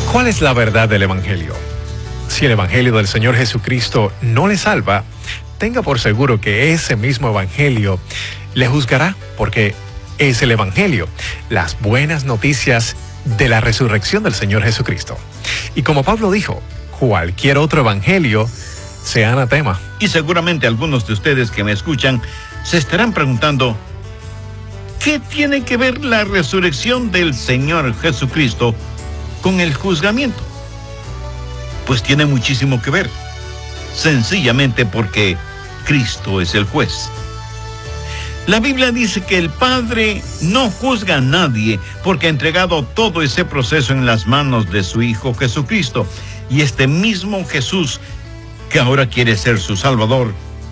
¿Cuál es la verdad del Evangelio? Si el Evangelio del Señor Jesucristo no le salva, tenga por seguro que ese mismo Evangelio le juzgará, porque es el Evangelio, las buenas noticias de la resurrección del Señor Jesucristo. Y como Pablo dijo, cualquier otro Evangelio sea anatema. Y seguramente algunos de ustedes que me escuchan se estarán preguntando, ¿qué tiene que ver la resurrección del Señor Jesucristo con el juzgamiento? Pues tiene muchísimo que ver, sencillamente porque Cristo es el juez. La Biblia dice que el Padre no juzga a nadie porque ha entregado todo ese proceso en las manos de su Hijo Jesucristo. Y este mismo Jesús, que ahora quiere ser su Salvador,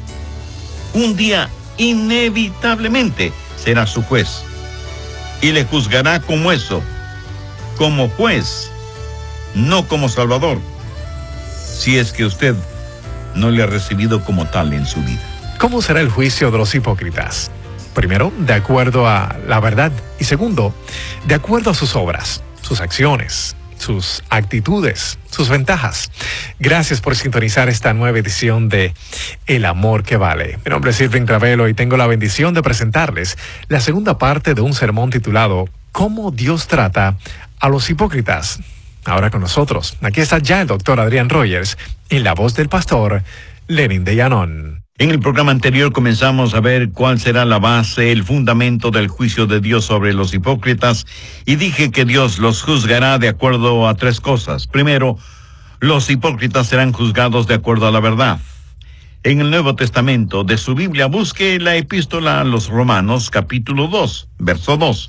un día inevitablemente será su juez. Y le juzgará como eso, como juez, no como Salvador, si es que usted no le ha recibido como tal en su vida. ¿Cómo será el juicio de los hipócritas? Primero, de acuerdo a la verdad. Y segundo, de acuerdo a sus obras, sus acciones, sus actitudes, sus ventajas. Gracias por sintonizar esta nueva edición de El Amor que Vale. Mi nombre es Irving Ravelo y tengo la bendición de presentarles la segunda parte de un sermón titulado ¿Cómo Dios trata a los hipócritas? Ahora con nosotros, aquí está ya el doctor Adrián Rogers en la voz del pastor Lenin de Llanón. En el programa anterior comenzamos a ver cuál será la base, el fundamento del juicio de Dios sobre los hipócritas, y dije que Dios los juzgará de acuerdo a tres cosas. Primero, los hipócritas serán juzgados de acuerdo a la verdad. En el Nuevo Testamento de su Biblia, busque la epístola a los Romanos, capítulo 2, verso 2.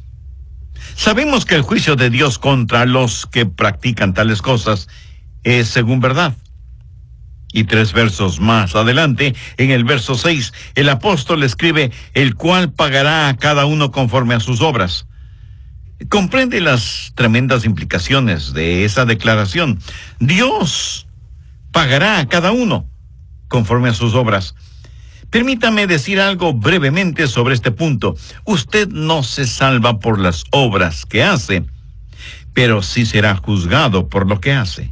Sabemos que el juicio de Dios contra los que practican tales cosas es según verdad. Y 3 versos más adelante, en el verso 6, el apóstol escribe, el cual pagará a cada uno conforme a sus obras. Comprende las tremendas implicaciones de esa declaración. Dios pagará a cada uno conforme a sus obras. Permítame decir algo brevemente sobre este punto. Usted no se salva por las obras que hace, pero sí será juzgado por lo que hace.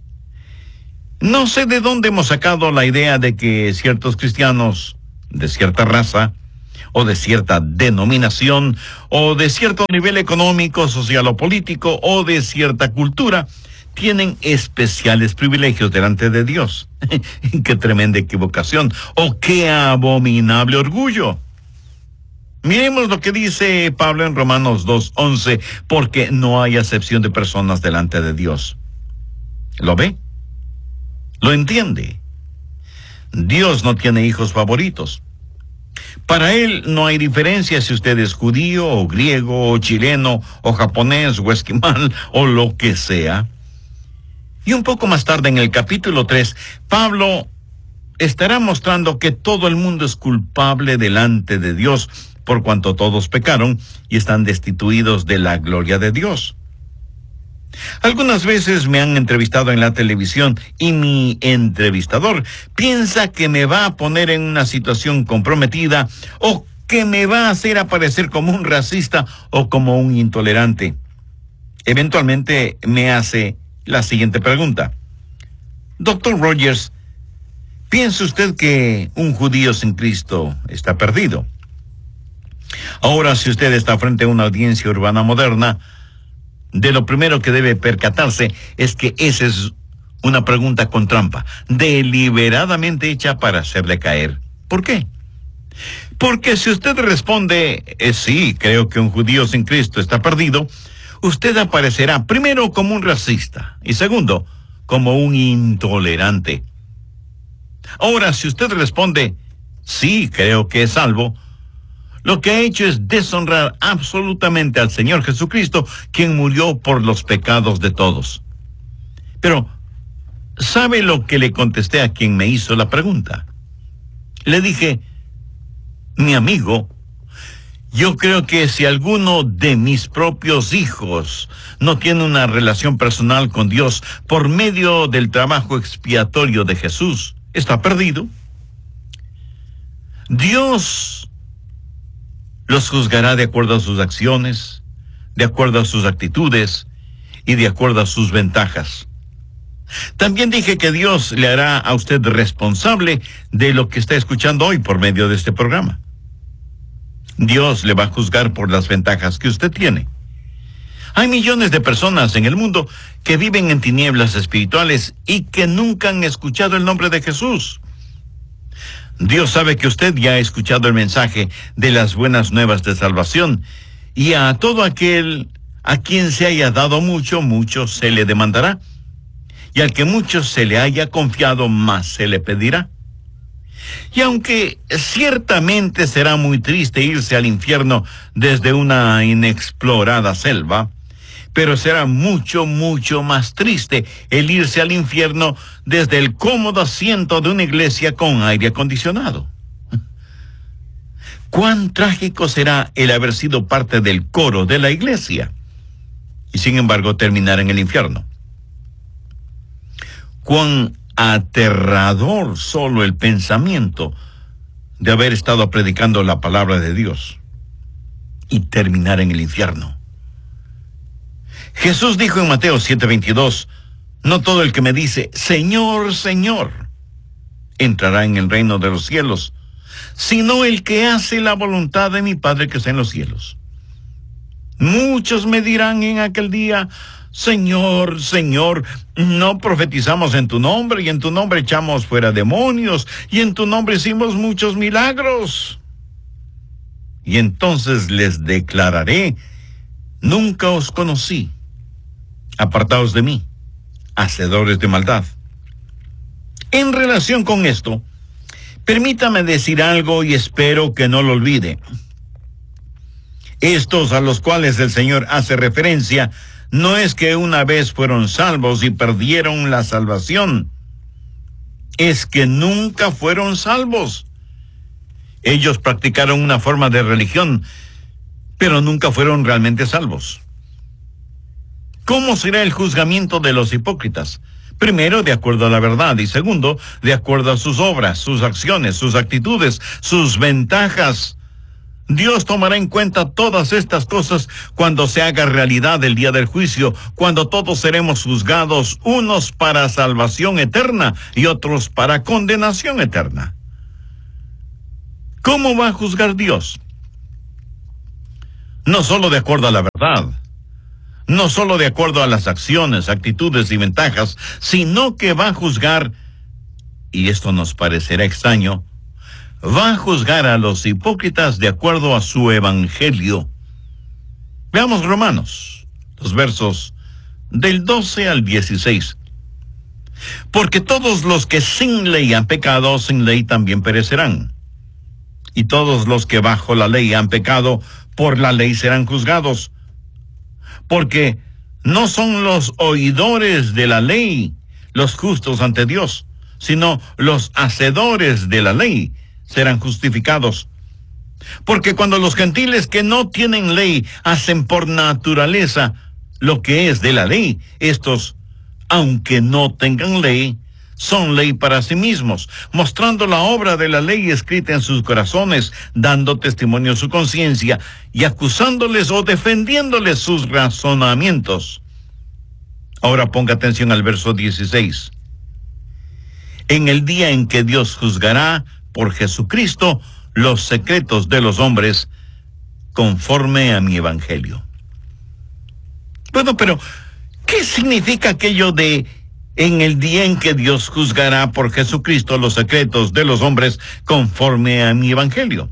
No sé de dónde hemos sacado la idea de que ciertos cristianos de cierta raza, o de cierta denominación, o de cierto nivel económico, social o político, o de cierta cultura, tienen especiales privilegios delante de Dios. ¡Qué tremenda equivocación! ¡Oh, qué abominable orgullo! Miremos lo que dice Pablo en Romanos 2:11, porque no hay acepción de personas delante de Dios. ¿Lo ve? ¿Lo entiende? Dios no tiene hijos favoritos. Para Él no hay diferencia si usted es judío, o griego, o chileno, o japonés, o esquimal, o lo que sea. Y un poco más tarde, en el capítulo 3, Pablo estará mostrando que todo el mundo es culpable delante de Dios, por cuanto todos pecaron y están destituidos de la gloria de Dios. Algunas veces me han entrevistado en la televisión y mi entrevistador piensa que me va a poner en una situación comprometida o que me va a hacer aparecer como un racista o como un intolerante. Eventualmente me hace la siguiente pregunta. Doctor Rogers, ¿piensa usted que un judío sin Cristo está perdido? Ahora, si usted está frente a una audiencia urbana moderna, de lo primero que debe percatarse es que esa es una pregunta con trampa, deliberadamente hecha para hacerle caer. ¿Por qué? Porque si usted responde, sí, creo que un judío sin Cristo está perdido, usted aparecerá primero como un racista y segundo, como un intolerante. Ahora, si usted responde, sí, creo que es salvo, lo que ha hecho es deshonrar absolutamente al Señor Jesucristo, quien murió por los pecados de todos. Pero, ¿sabe lo que le contesté a quien me hizo la pregunta? Le dije, mi amigo, yo creo que si alguno de mis propios hijos no tiene una relación personal con Dios por medio del trabajo expiatorio de Jesús, está perdido. Dios los juzgará de acuerdo a sus acciones, de acuerdo a sus actitudes, y de acuerdo a sus ventajas. También dije que Dios le hará a usted responsable de lo que está escuchando hoy por medio de este programa. Dios le va a juzgar por las ventajas que usted tiene. Hay millones de personas en el mundo que viven en tinieblas espirituales y que nunca han escuchado el nombre de Jesús. Dios sabe que usted ya ha escuchado el mensaje de las buenas nuevas de salvación, y a todo aquel a quien se haya dado mucho, mucho se le demandará, y al que mucho se le haya confiado, más se le pedirá. Y aunque ciertamente será muy triste irse al infierno desde una inexplorada selva, pero será mucho, mucho más triste el irse al infierno desde el cómodo asiento de una iglesia con aire acondicionado. Cuán trágico será el haber sido parte del coro de la iglesia y sin embargo terminar en el infierno. Cuán aterrador solo el pensamiento de haber estado predicando la palabra de Dios y terminar en el infierno. Jesús dijo en Mateo 7:22, no todo el que me dice, Señor, Señor, entrará en el reino de los cielos, sino el que hace la voluntad de mi Padre que está en los cielos. Muchos me dirán en aquel día, Señor, Señor, no profetizamos en tu nombre, y en tu nombre echamos fuera demonios, y en tu nombre hicimos muchos milagros. Y entonces les declararé, nunca os conocí. Apartaos de mí, hacedores de maldad. En relación con esto, permítame decir algo y espero que no lo olvide. Estos a los cuales el Señor hace referencia, no es que una vez fueron salvos y perdieron la salvación, es que nunca fueron salvos. Ellos practicaron una forma de religión, pero nunca fueron realmente salvos. ¿Cómo será el juzgamiento de los hipócritas? Primero, de acuerdo a la verdad, y segundo, de acuerdo a sus obras, sus acciones, sus actitudes, sus ventajas. Dios tomará en cuenta todas estas cosas cuando se haga realidad el día del juicio, cuando todos seremos juzgados, unos para salvación eterna y otros para condenación eterna. ¿Cómo va a juzgar Dios? No solo de acuerdo a la verdad, no solo de acuerdo a las acciones, actitudes y ventajas, sino que va a juzgar, y esto nos parecerá extraño, va a juzgar a los hipócritas de acuerdo a su evangelio. Veamos Romanos, los versos del 12 al 16. Porque todos los que sin ley han pecado, sin ley también perecerán. Y todos los que bajo la ley han pecado, por la ley serán juzgados. Porque no son los oidores de la ley los justos ante Dios, sino los hacedores de la ley serán justificados. Porque cuando los gentiles que no tienen ley hacen por naturaleza lo que es de la ley, estos, aunque no tengan ley, son ley para sí mismos, mostrando la obra de la ley escrita en sus corazones, dando testimonio a su conciencia y acusándoles o defendiéndoles sus razonamientos. Ahora ponga atención al verso 16. En el día en que Dios juzgará por Jesucristo los secretos de los hombres, conforme a mi evangelio. Bueno, pero ¿qué significa aquello de en el día en que Dios juzgará por Jesucristo los secretos de los hombres conforme a mi evangelio?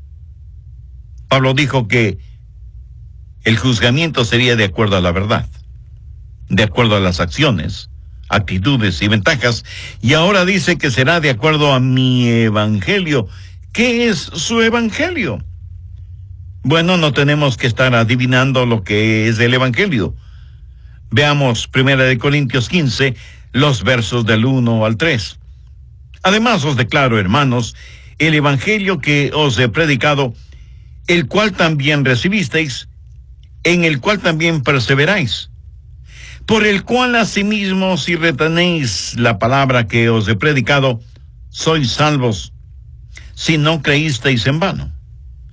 Pablo dijo que el juzgamiento sería de acuerdo a la verdad, de acuerdo a las acciones, actitudes y ventajas, y ahora dice que será de acuerdo a mi evangelio. ¿Qué es su evangelio? Bueno, no tenemos que estar adivinando lo que es el evangelio. Veamos 1 Corintios 15, los versos del 1 al 3. Además os declaro, hermanos, el evangelio que os he predicado, el cual también recibisteis, en el cual también perseveráis, por el cual asimismo, si retenéis la palabra que os he predicado, sois salvos, si no creísteis en vano.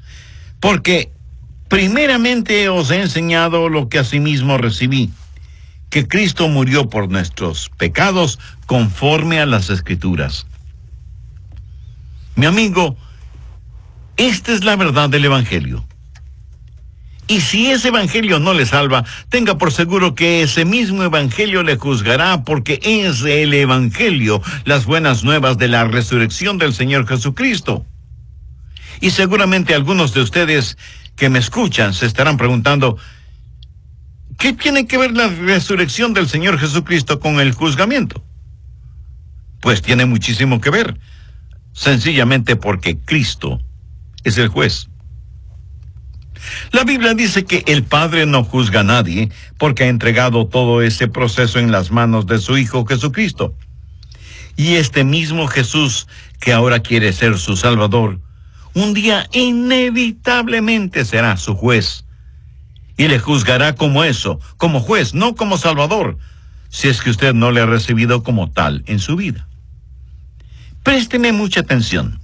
Porque primeramente os he enseñado lo que asimismo recibí, que Cristo murió por nuestros pecados conforme a las Escrituras. Mi amigo, esta es la verdad del Evangelio. Y si ese Evangelio no le salva, tenga por seguro que ese mismo Evangelio le juzgará, porque es el Evangelio, las buenas nuevas de la resurrección del Señor Jesucristo. Y seguramente algunos de ustedes que me escuchan se estarán preguntando, ¿qué tiene que ver la resurrección del Señor Jesucristo con el juzgamiento? Pues tiene muchísimo que ver, sencillamente porque Cristo es el juez. La Biblia dice que el Padre no juzga a nadie porque ha entregado todo ese proceso en las manos de su Hijo Jesucristo. Y este mismo Jesús, que ahora quiere ser su Salvador, un día inevitablemente será su juez. Y le juzgará como eso, como juez, no como Salvador, si es que usted no le ha recibido como tal en su vida. Présteme mucha atención.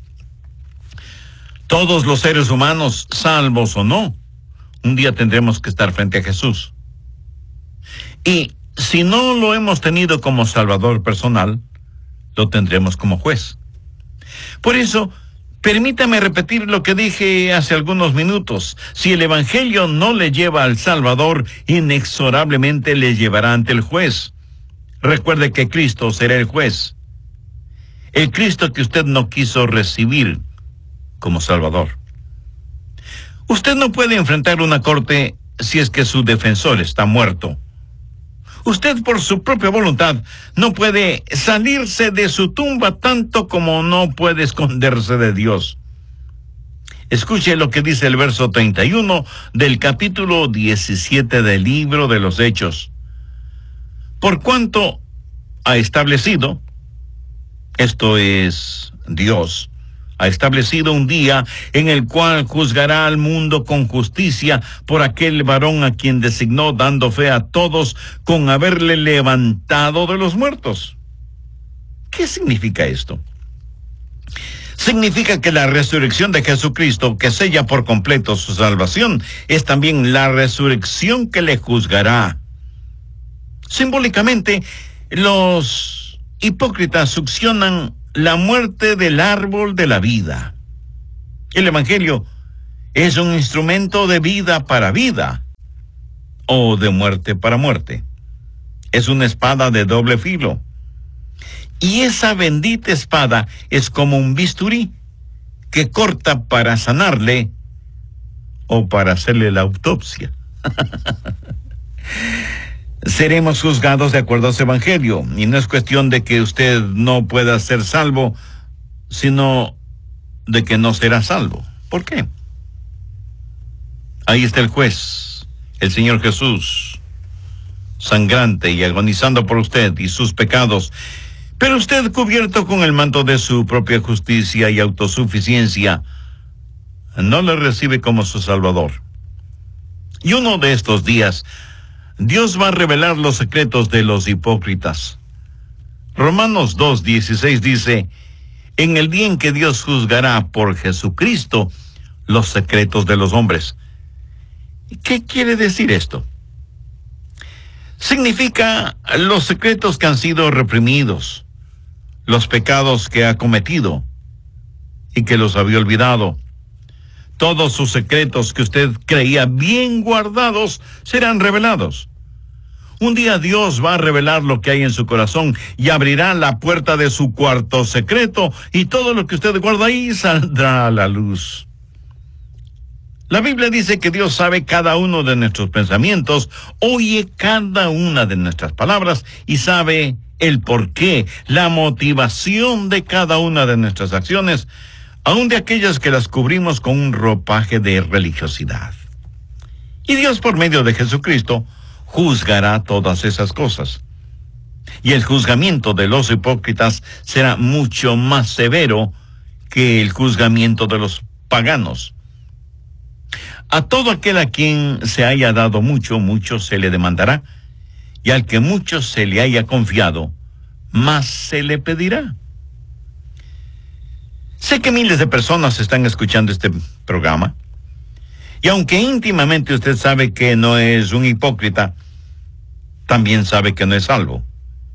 Todos los seres humanos, salvos o no, un día tendremos que estar frente a Jesús. Y si no lo hemos tenido como Salvador personal, lo tendremos como juez. Por eso, permítame repetir lo que dije hace algunos minutos. Si el Evangelio no le lleva al Salvador, inexorablemente le llevará ante el juez. Recuerde que Cristo será el juez. El Cristo que usted no quiso recibir como Salvador. Usted no puede enfrentar una corte si es que su defensor está muerto. Usted por su propia voluntad no puede salirse de su tumba tanto como no puede esconderse de Dios. Escuche lo que dice el verso 31 del capítulo 17 del libro de los Hechos. Por cuanto ha establecido, esto es Dios, ha establecido un día en el cual juzgará al mundo con justicia por aquel varón a quien designó, dando fe a todos con haberle levantado de los muertos. ¿Qué significa esto? Significa que la resurrección de Jesucristo, que sella por completo su salvación, es también la resurrección que le juzgará. Simbólicamente, los hipócritas succionan la muerte del árbol de la vida. El Evangelio es un instrumento de vida para vida o de muerte para muerte. Es una espada de doble filo. Y esa bendita espada es como un bisturí que corta para sanarle o para hacerle la autopsia. Seremos juzgados de acuerdo a ese Evangelio, y no es cuestión de que usted no pueda ser salvo, sino de que no será salvo. ¿Por qué? Ahí está el juez, el Señor Jesús, sangrante y agonizando por usted y sus pecados, pero usted, cubierto con el manto de su propia justicia y autosuficiencia, no le recibe como su Salvador. Y uno de estos días, Dios va a revelar los secretos de los hipócritas. Romanos 2:16 dice, en el día en que Dios juzgará por Jesucristo los secretos de los hombres. ¿Qué quiere decir esto? Significa los secretos que han sido reprimidos, los pecados que ha cometido y que los había olvidado. Todos sus secretos que usted creía bien guardados serán revelados. Un día Dios va a revelar lo que hay en su corazón y abrirá la puerta de su cuarto secreto, y todo lo que usted guarda ahí saldrá a la luz. La Biblia dice que Dios sabe cada uno de nuestros pensamientos, oye cada una de nuestras palabras y sabe el porqué, la motivación de cada una de nuestras acciones, aun de aquellas que las cubrimos con un ropaje de religiosidad. Y Dios, por medio de Jesucristo, juzgará todas esas cosas. Y el juzgamiento de los hipócritas será mucho más severo que el juzgamiento de los paganos. A todo aquel a quien se haya dado mucho, mucho se le demandará, y al que mucho se le haya confiado, más se le pedirá. Sé que miles de personas están escuchando este programa, y aunque íntimamente usted sabe que no es un hipócrita, también sabe que no es salvo.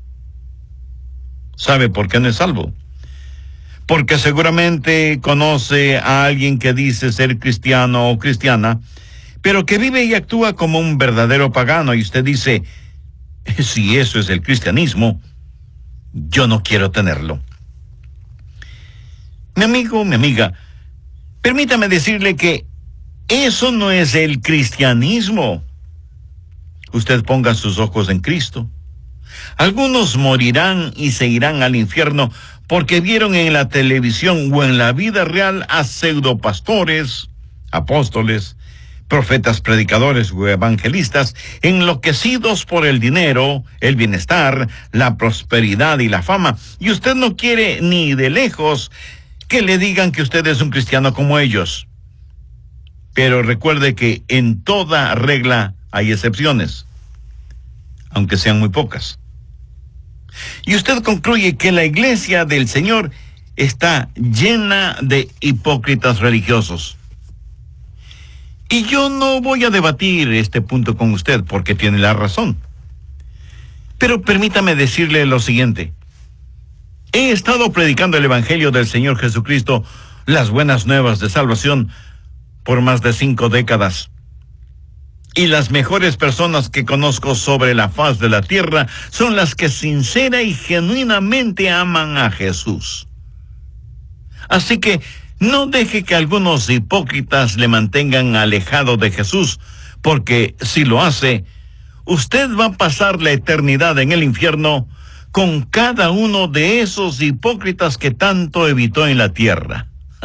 ¿Sabe por qué no es salvo? Porque seguramente conoce a alguien que dice ser cristiano o cristiana, pero que vive y actúa como un verdadero pagano, y usted dice, si eso es el cristianismo, yo no quiero tenerlo. Mi amigo, mi amiga, permítame decirle que eso no es el cristianismo. Usted ponga sus ojos en Cristo. Algunos morirán y se irán al infierno porque vieron en la televisión o en la vida real a pseudopastores, apóstoles, profetas, predicadores o evangelistas enloquecidos por el dinero, el bienestar, la prosperidad y la fama. Y usted no quiere ni de lejos que le digan que usted es un cristiano como ellos. Pero recuerde que en toda regla hay excepciones, aunque sean muy pocas. Y usted concluye que la iglesia del Señor está llena de hipócritas religiosos. Y yo no voy a debatir este punto con usted porque tiene la razón. Pero permítame decirle lo siguiente. He estado predicando el Evangelio del Señor Jesucristo, las buenas nuevas de salvación, por más de 5 décadas. Y las mejores personas que conozco sobre la faz de la tierra son las que sincera y genuinamente aman a Jesús. Así que no deje que algunos hipócritas le mantengan alejado de Jesús, porque si lo hace, usted va a pasar la eternidad en el infierno con cada uno de esos hipócritas que tanto evitó en la tierra.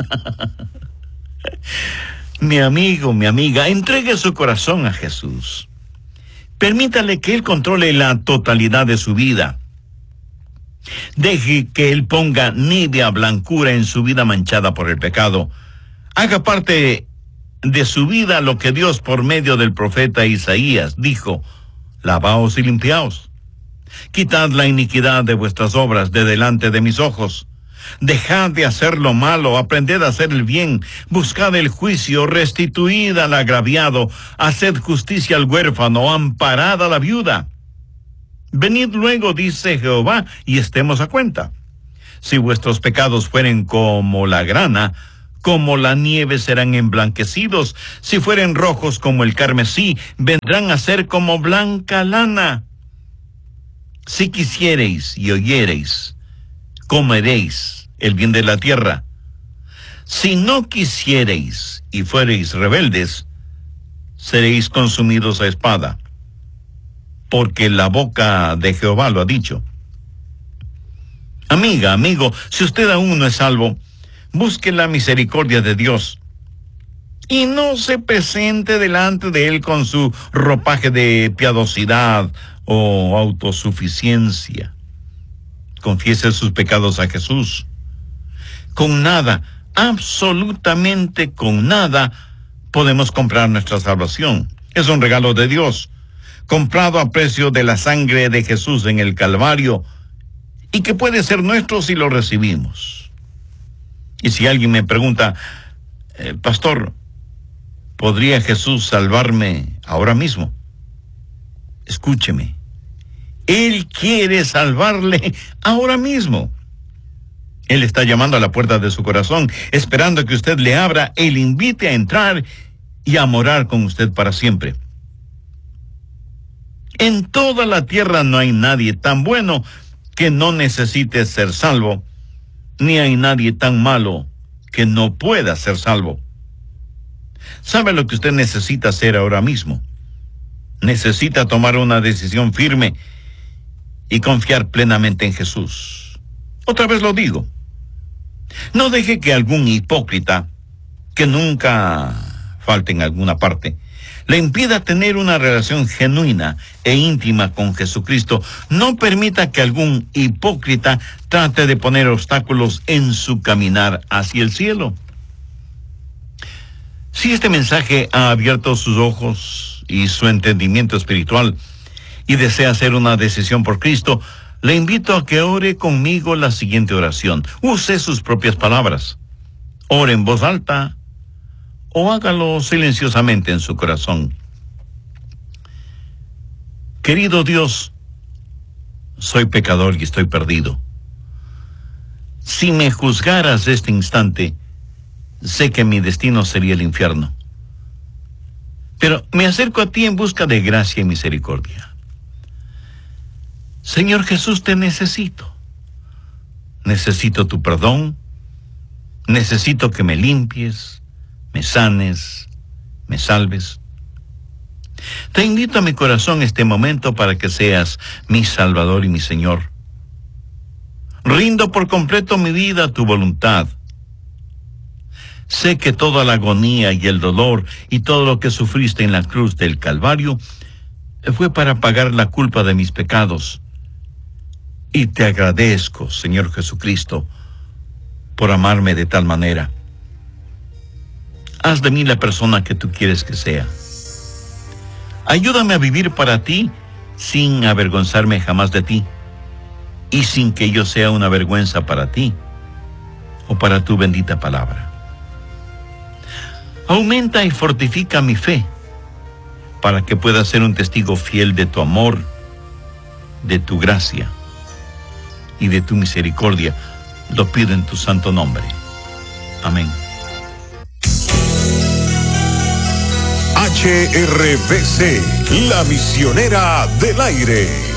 Mi amigo, mi amiga, entregue su corazón a Jesús. Permítale que Él controle la totalidad de su vida. Deje que Él ponga nívea blancura en su vida manchada por el pecado. Haga parte de su vida lo que Dios por medio del profeta Isaías dijo: lavaos y limpiaos. Quitad la iniquidad de vuestras obras de delante de mis ojos. Dejad de hacer lo malo, aprended a hacer el bien, buscad el juicio, restituid al agraviado, haced justicia al huérfano, amparad a la viuda. Venid luego, dice Jehová, y estemos a cuenta. Si vuestros pecados fueren como la grana, como la nieve serán emblanquecidos. Si fueren rojos como el carmesí, vendrán a ser como blanca lana. Si quisiereis y oyereis, comeréis el bien de la tierra. Si no quisiereis y fuereis rebeldes, seréis consumidos a espada, porque la boca de Jehová lo ha dicho. Amiga, amigo, si usted aún no es salvo, busque la misericordia de Dios y no se presente delante de Él con su ropaje de piadosidad o autosuficiencia. Confiese sus pecados a Jesús. Con nada, absolutamente con nada, podemos comprar nuestra salvación. Es un regalo de Dios, comprado a precio de la sangre de Jesús en el Calvario, y que puede ser nuestro si lo recibimos. Y si alguien me pregunta, pastor, ¿podría Jesús salvarme ahora mismo? Escúcheme. Él quiere salvarle ahora mismo. Él está llamando a la puerta de su corazón, esperando que usted le abra y le invite a entrar y a morar con usted para siempre. En toda la tierra no hay nadie tan bueno que no necesite ser salvo, ni hay nadie tan malo que no pueda ser salvo. ¿Sabe lo que usted necesita hacer ahora mismo? Necesita tomar una decisión firme y confiar plenamente en Jesús. Otra vez lo digo. No deje que algún hipócrita, que nunca falte en alguna parte, le impida tener una relación genuina e íntima con Jesucristo. No permita que algún hipócrita trate de poner obstáculos en su caminar hacia el cielo. Si este mensaje ha abierto sus ojos y su entendimiento espiritual y desea hacer una decisión por Cristo, le invito a que ore conmigo la siguiente oración. Use sus propias palabras. Ore en voz alta o hágalo silenciosamente en su corazón. Querido Dios, soy pecador y estoy perdido. Si me juzgaras este instante, sé que mi destino sería el infierno. Pero me acerco a ti en busca de gracia y misericordia. Señor Jesús, te necesito. Necesito tu perdón. Necesito que me limpies, me sanes, me salves. Te invito a mi corazón este momento para que seas mi Salvador y mi Señor. Rindo por completo mi vida a tu voluntad. Sé que toda la agonía y el dolor y todo lo que sufriste en la cruz del Calvario fue para pagar la culpa de mis pecados. Y te agradezco, Señor Jesucristo, por amarme de tal manera. Haz de mí la persona que tú quieres que sea. Ayúdame a vivir para ti sin avergonzarme jamás de ti y sin que yo sea una vergüenza para ti o para tu bendita palabra. Aumenta y fortifica mi fe para que pueda ser un testigo fiel de tu amor, de tu gracia y de tu misericordia. Lo pido en tu santo nombre. Amén. HRBC, la misionera del aire.